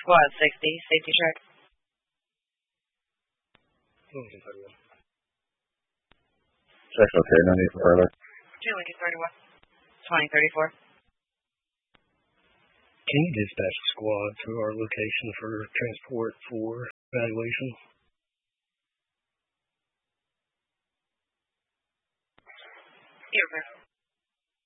Squad 60, safety check. Check's okay, no need for further. 2 Lincoln 31. 2034. Can you dispatch a squad to our location for transport for evaluation? You're good.